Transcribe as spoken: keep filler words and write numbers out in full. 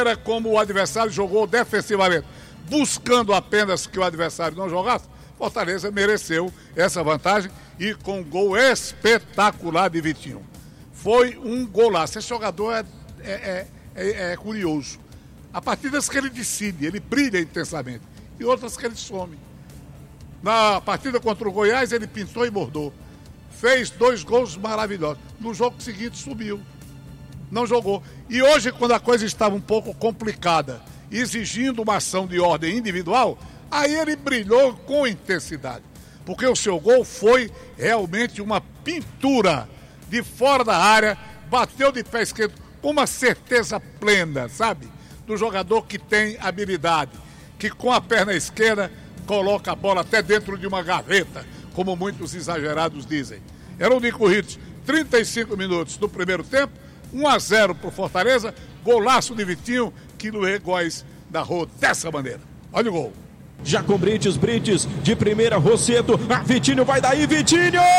Como o adversário jogou defensivamente, buscando apenas que o adversário não jogasse, Fortaleza mereceu essa vantagem e com um gol espetacular de Vitinho. Foi um golaço. Esse jogador é, é, é, é curioso. Há partidas que ele decide, ele brilha intensamente, e outras que ele some. Na partida contra o Goiás, ele pintou e bordou. Fez dois gols maravilhosos. No jogo seguinte, subiu. Não jogou. E hoje, quando a coisa estava um pouco complicada, exigindo uma ação de ordem individual, aí ele brilhou com intensidade. Porque o seu gol foi realmente uma pintura de fora da área, bateu de pé esquerdo com uma certeza plena, sabe? Do jogador que tem habilidade, que com a perna esquerda coloca a bola até dentro de uma gaveta, como muitos exagerados dizem. Eram de corridos trinta e cinco minutos do primeiro tempo, um a zero para o Fortaleza, golaço de Vitinho, que no Góis narrou dessa maneira. Olha o gol. Já com Brites, Brites, de primeira, Rosseto, ah, Vitinho vai daí, Vitinho!